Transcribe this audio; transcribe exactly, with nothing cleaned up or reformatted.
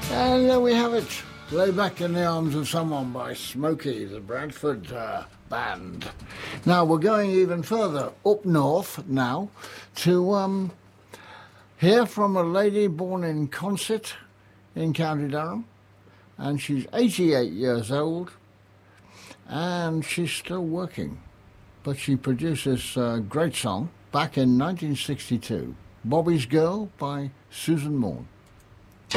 And there we have it. Lay Back in the Arms of Someone by Smokey, the Bradford uh, band. Now we're going even further up north now to um, hear from a lady born in Consett in County Durham, and she's eighty-eight years old, and she's still working. But she produced this uh, great song back in nineteen sixty-two, Bobby's Girl by Susan Morn.